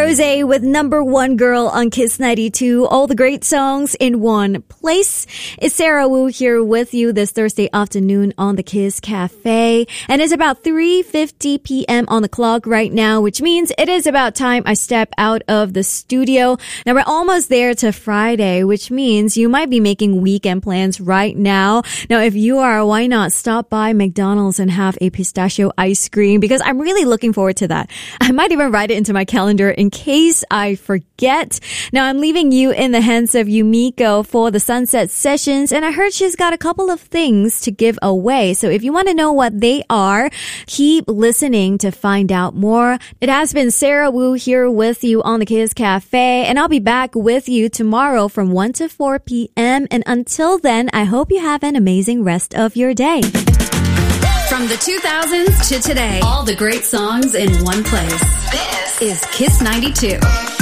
Rose with Number One Girl on Kiss 92. All the great songs in one place. It's Sarah Wu here with you this Thursday afternoon on the Kiss Cafe. And it's about 3:50 p.m. on the clock right now, which means it is about time I step out of the studio. Now we're almost there to Friday, which means you might be making weekend plans right now. Now if you are, why not stop by McDonald's and have a pistachio ice cream? Because I'm really looking forward to that. I might even write it into my calendar in case I forget. Now I'm leaving you in the hands of Yumiko for the sunset sessions, and I heard she's got a couple of things to give away. So if you want to know what they are, keep listening to find out more. It has been Sarah Wu here with you on the Kiss Cafe, and I'll be back with you tomorrow from 1 to 4 p.m. And until then, I hope you have an amazing rest of your day. From the 2000s to today, all the great songs in one place. This is Kiss 92.